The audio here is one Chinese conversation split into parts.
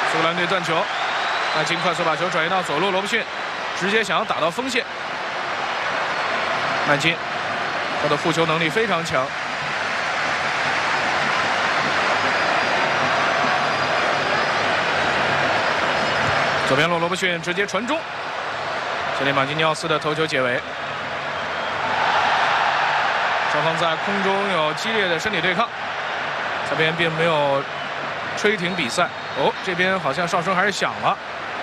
苏格兰队断球，麦金快速把球转移到左路，罗伯逊直接想要打到锋线。麦金，他的护球能力非常强。左边路罗伯逊直接传中，这里马基尼奥斯的头球解围。双方在空中有激烈的身体对抗，这边并没有吹停比赛。哦，这边好像哨声还是响了。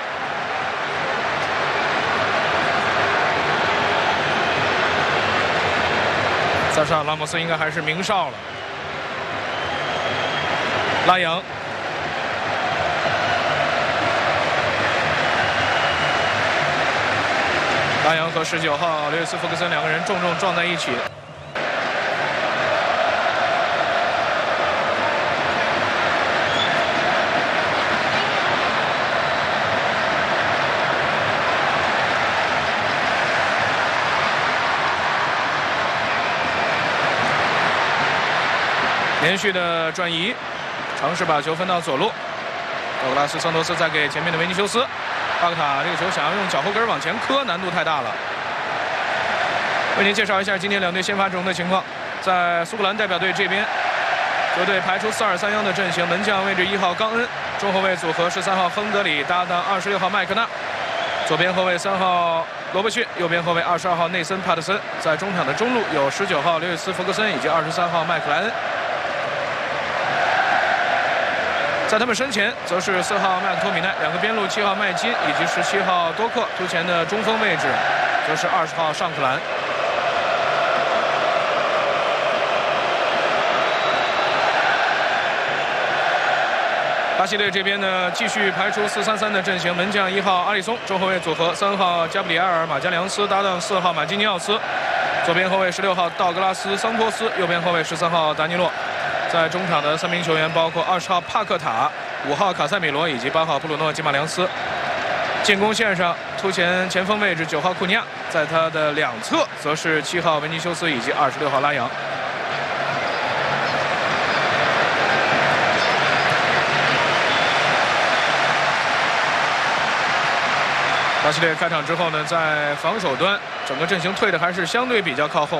萨沙拉莫斯应该还是鸣哨了。拉扬，拉扬和19号刘易斯·福克森两个人重重撞在一起。连续的转移，尝试把球分到左路。道格拉斯·桑托斯再给前面的维尼修斯。巴克塔这个球想要用脚后跟往前磕，难度太大了。为您介绍一下今天两队先发阵容的情况。在苏格兰代表队这边，球队排出4-2-3-1的阵型，门将位置1号冈恩，中后卫组合13号亨德里搭档26号麦克纳，左边后卫3号罗伯逊，右边后卫22号内森·帕特森。在中场的中路有19号刘易斯·福克森以及23号麦克莱恩。在他们身前则是4号麦克托米奈，两个边路7号麦金以及17号多克，突前的中锋位置则是20号尚克兰。巴西队这边呢，继续排出4-3-3的阵型，门将1号阿里松，中后卫组合3号加布里埃尔·马加良斯搭档4号马基尼奥斯，左边后卫16号道格拉斯·桑托斯，右边后卫13号达尼洛。在中场的3名球员包括20号帕克塔、5号卡塞米罗以及8号布鲁诺·基马良斯。进攻线上突前前锋位置9号库尼亚，在他的两侧则是7号维尼修斯以及26号拉扬。巴西队开场之后呢，在防守端整个阵型退的还是相对比较靠后。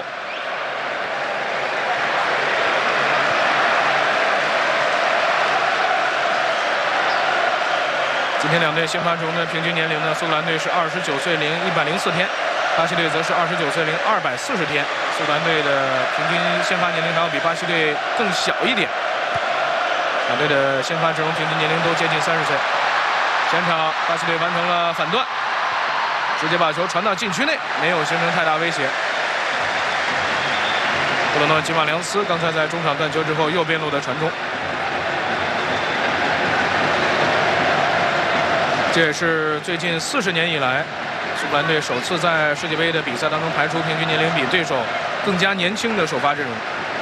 今天两队先发阵容的平均年龄呢，苏格兰队是29岁零104天，巴西队则是29岁零240天。苏格兰队的平均先发年龄还要比巴西队更小一点。两队的先发阵容平均年龄都接近30岁。前场巴西队完成了反断，直接把球传到禁区内，没有形成太大威胁。布鲁诺·基马良斯刚才在中场断球之后右边路的传中。这也是最近40年以来，苏格兰队首次在世界杯的比赛当中排出平均年龄比对手更加年轻的首发阵容。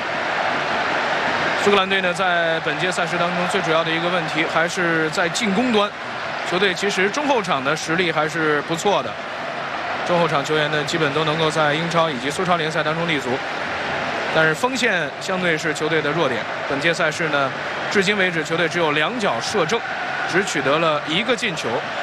苏格兰队呢，在本届赛事当中最主要的一个问题还是在进攻端，球队其实中后场的实力还是不错的，中后场球员呢基本都能够在英超以及苏超联赛当中立足，但是锋线相对是球队的弱点。本届赛事呢，至今为止球队只有2脚射正，只取得了1个进球，